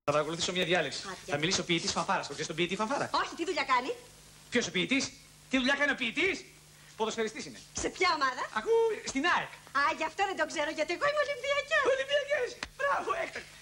Θα παρακολουθήσω μια διάλεξη. Θα μιλήσω ποιητής φανφάρας. Το ξέρεις τον ποιητή φανφάρα? Όχι, τι δουλειά κάνει? Ποιος ο ποιητής? Τι δουλειά κάνει ο ποιητής? Ποδοσφαιριστής είναι. Σε ποια ομάδα? Ακού, στην ΑΕΚ. Α, γι' αυτό δεν το ξέρω, γιατί εγώ είμαι Ολυμπιακός. Ολυμπιακές. Μπράβο, έκτακτα.